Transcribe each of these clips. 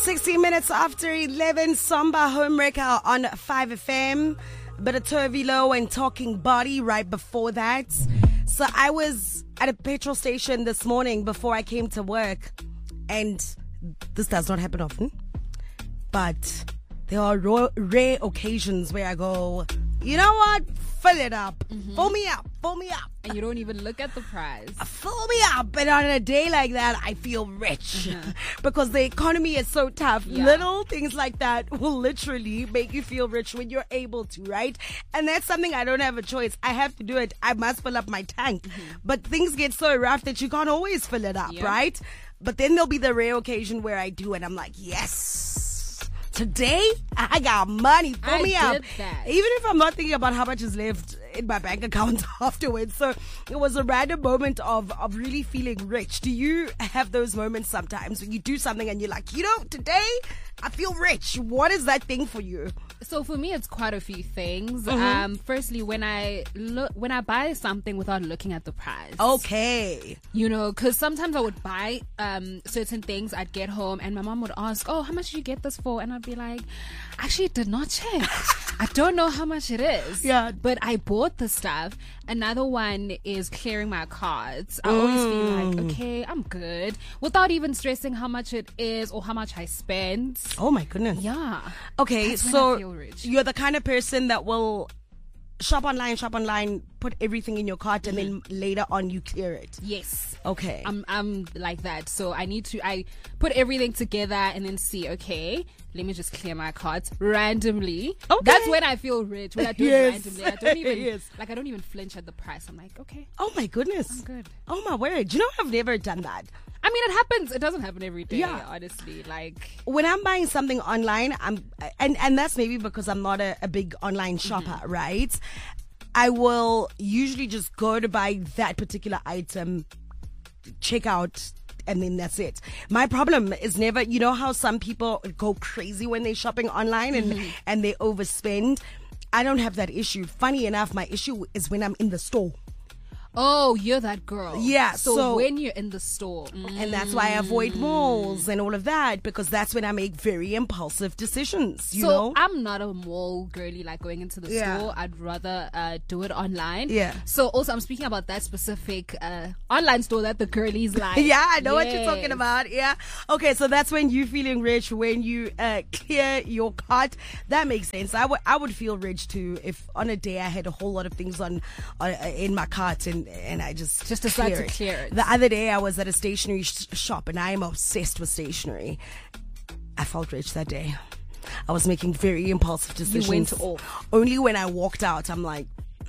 16 minutes after 11, Samba Homewrecker on 5FM. Bit of Turvilo and Talking Body right before that. So I was at a petrol station this morning before I came to work. And this does not happen often. But there are rare occasions where I go, you know what? Fill it up. Fill me up. Fill me up. And you don't even look at the prize. Fill me up. And on a day like that, I feel rich because the economy is so tough. Yeah. Little things like that will literally make you feel rich when you're able to, right? And that's something I don't have a choice. I have to do it. I must fill up my tank. But things get so rough that you can't always fill it up, right? But then there'll be the rare occasion where I do, and I'm like, yes. Today, I got money. Fill me up. That. Even if I'm not thinking about how much is left in my bank account afterwards. So it was a random moment of really feeling rich. Do you have those moments sometimes when you do something and you're like, you know, today I feel rich? What is that thing for you? So for me, it's quite a few things. Firstly, when I buy something without looking at the price. Okay. You know, because sometimes I would buy certain things. I'd get home and my mom would ask, "Oh, how much did you get this for?" And I'd be like, "Actually, did not check. I don't know how much it is." Yeah. But I bought the stuff. Another one is clearing my cards. I always feel like, okay, I'm good, without even stressing how much it is or how much I spend. Oh my goodness. Yeah. Okay, That's when so I feel rich. you're the kind of person that will shop online, put everything in your cart, and then later on you clear it. Yes. Okay. I'm like that. So I put everything together and then see, okay, let me just clear my cards randomly. Okay. That's when I feel rich. When I do Yes. it randomly. I don't even Yes. I don't even flinch at the price. I'm like, okay, Oh my goodness. I'm good. Oh my word. You know, I've never done that. I mean, it happens. It doesn't happen every day, Yeah. honestly. Like, When I'm buying something online, and that's maybe because I'm not a big online shopper, right? I will usually just go to buy that particular item, check out, and then that's it. My problem is never, you know how some people go crazy when they're shopping online and they overspend? I don't have that issue. Funny enough, my issue is when I'm in the store. oh, you're that girl. Yeah, So, so- when you're in the store, And that's why I avoid malls and all of that, because that's when I make very impulsive decisions, you know? I'm not a mall girly, like going into the Yeah. store. I'd rather do it online. Yeah. So also I'm speaking about that specific online store that the girlies like. Yeah, I know what you're talking Yes. about. Yeah. Okay, so that's when you feeling rich, when you clear your cart. That makes sense. I would feel rich too if on a day I had a whole lot of things on in my cart and I just decide to clear it. The other day I was at a stationery shop and I am obsessed with stationery. I felt rich that day. I was making very impulsive decisions. went off. Only when I walked out, I'm like,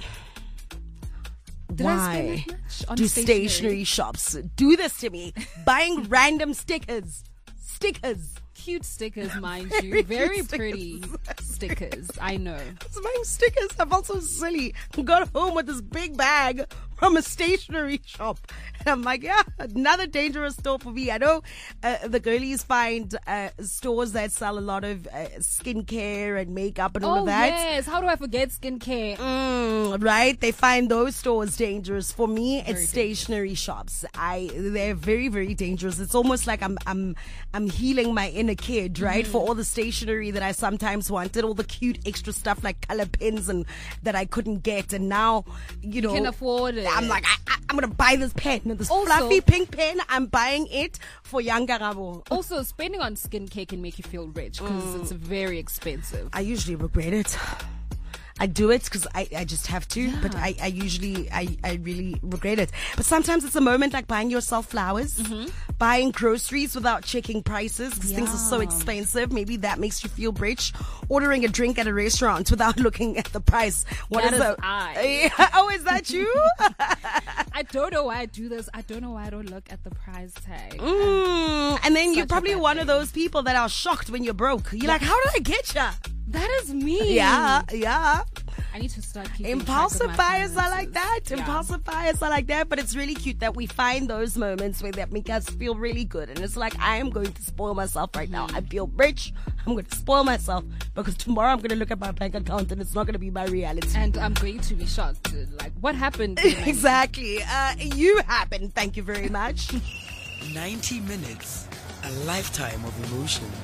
Did I spend why that much on do stationery? stationery shops do this to me? Buying random stickers. Cute stickers, mind Very you. Very cute pretty stickers. I know. I was buying stickers. I felt so silly. Got home with this big bag from a stationery shop. And I'm like, yeah, another dangerous store for me. I know the girlies find stores that sell a lot of skincare and makeup and all of that. Yes. How do I forget skincare? Right? They find those stores dangerous. For me, it's Very stationery shops. They're very, very dangerous. It's almost like I'm healing my inner kid, right? For all the stationery that I sometimes wanted, all the cute extra stuff like color pens and that I couldn't get, and now you know Can afford it. I'm like I'm gonna buy this pen, this Also- fluffy pink pen. I'm buying it for young Garabo. Also, spending on skincare can make you feel rich because it's very expensive. I usually regret it. I do it because I just have to, but I usually really regret it. But sometimes it's a moment like buying yourself flowers, buying groceries without checking prices because things are so Yeah. expensive. Maybe that makes you feel rich. Ordering a drink at a restaurant without looking at the price. What That is is the- I. Oh, is that you? I don't know why I do this. I don't know why I don't look at the price tag. And then you're Such a probably bad one of thing. those people that are shocked when you're broke. You're like, how did I get ya? That is me. Yeah. I need to start keeping Impulsive track of my buyers are like finances. that. Yeah. Impulsive buyers are like that. But it's really cute that we find those moments where that make us feel really good. And it's like, I am going to spoil myself right now. I feel rich. I'm going to spoil myself because tomorrow I'm going to look at my bank account and it's not going to be my reality. And I'm going to be shocked. Like, what happened? to me? Exactly. You happen. Thank you very much. 90 minutes, a lifetime of emotion.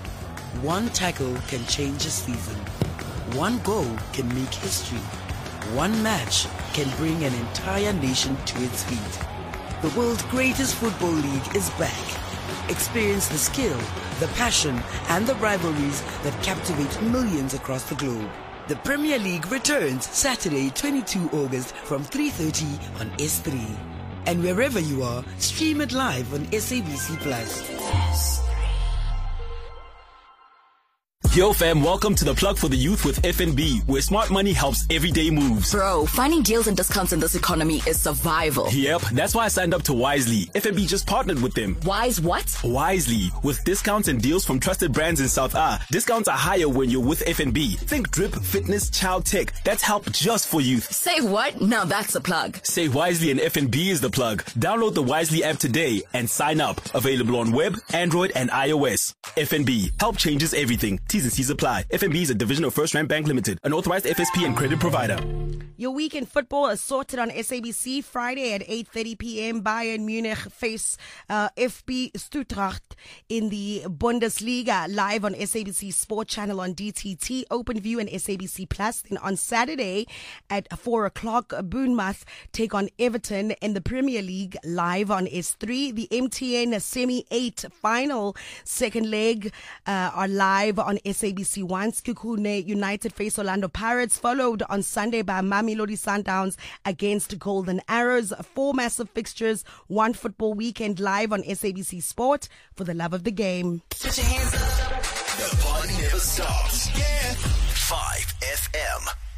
One tackle can change a season. One goal can make history. One match can bring an entire nation to its feet. The world's greatest football league is back. Experience the skill, the passion, and the rivalries that captivate millions across the globe. The Premier League returns Saturday, 22 August from 3:30 on S3. And wherever you are, stream it live on SABC Plus. Yo fam, welcome to the Plug for the Youth with FNB, where smart money helps everyday moves. Bro, finding deals and discounts in this economy is survival. Yep, that's why I signed up to Wisely. FNB just partnered with them. Wise what? Wisely, with discounts and deals from trusted brands in South A. Discounts are higher when you're with FNB. Think drip, fitness, child tech. That's help just for youth. Say what? Now that's a plug. Say Wisely and FNB is the plug. Download the Wisely app today and sign up. Available on web, Android and iOS. FNB, help changes everything. T's and C's apply. FNB is a division of First Rand Bank Limited, an authorized FSP and credit provider. Your weekend football is sorted on SABC. Friday at 8:30 p.m. Bayern Munich face FB Stuttgart in the Bundesliga, live on SABC Sport Channel on DTT, OpenView and SABC Plus. Then on Saturday at 4 o'clock, Bournemouth take on Everton in the Premier League, live on S3. The MTN Semi-8 final second leg are live on SABC 1. Sekhukhune United face Orlando Pirates, followed on Sunday by Mamelodi Sundowns against Golden Arrows. 4 massive fixtures, one football weekend live on SABC Sport for the love of the game. Put your hands up. The party never stops. Yeah. 5FM.